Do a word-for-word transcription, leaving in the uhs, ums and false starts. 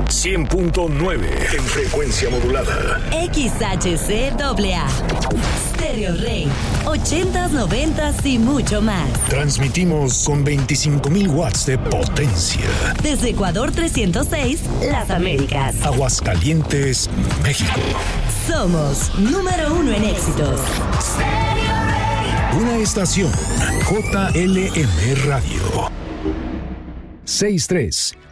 cien punto nueve en frecuencia modulada. X H C A A. Stereo Rey. ochentas, noventas y mucho más. Transmitimos con veinticinco mil watts de potencia. Desde Ecuador trescientos seis, Las Américas. Aguascalientes, México. Somos número uno en éxitos. Stereo Rey. Una estación J L M Radio. sesenta y tres,